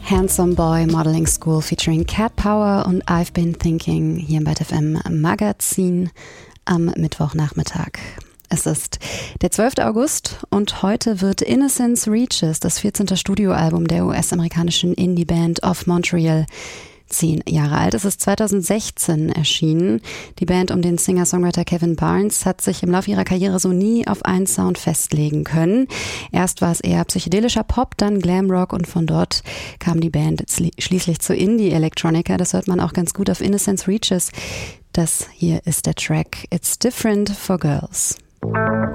Handsome Boy Modeling School featuring Cat Power und I've Been Thinking hier im Bad FM Magazin am Mittwochnachmittag. Es ist der 12. August und heute wird Innocence Reaches, das 14. Studioalbum der US-amerikanischen Indie-Band of Montreal, 10 Jahre alt. Es ist 2016 erschienen. Die Band um den Singer-Songwriter Kevin Barnes hat sich im Laufe ihrer Karriere so nie auf einen Sound festlegen können. Erst war es eher psychedelischer Pop, dann Glamrock und von dort kam die Band schließlich zu Indie-Electronica. Das hört man auch ganz gut auf Innocence Reaches. Das hier ist der Track It's Different for Girls.